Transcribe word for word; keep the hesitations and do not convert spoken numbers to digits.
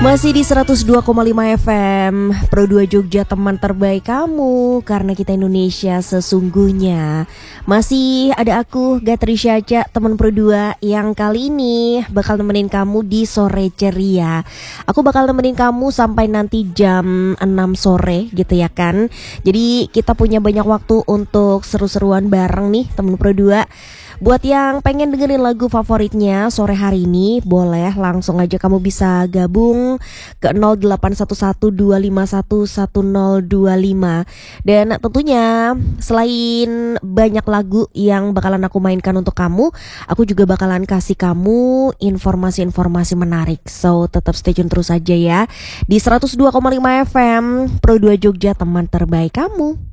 Masih di seratus dua koma lima F M Pro dua Jogja, teman terbaik kamu, karena kita Indonesia sesungguhnya. Masih ada aku, Gatri Syaca, teman Pro dua, yang kali ini bakal nemenin kamu di sore ceria. Aku bakal nemenin kamu sampai nanti jam enam sore gitu ya kan. Jadi kita punya banyak waktu untuk seru-seruan bareng nih teman Pro dua. Buat yang pengen dengerin lagu favoritnya sore hari ini, boleh langsung aja kamu bisa gabung ke nol delapan satu satu dua lima satu satu nol dua lima. Dan tentunya selain banyak lagu yang bakalan aku mainkan untuk kamu, aku juga bakalan kasih kamu informasi-informasi menarik. So tetap stay tune terus aja ya di seratus dua koma lima F M Pro dua Jogja, teman terbaik kamu.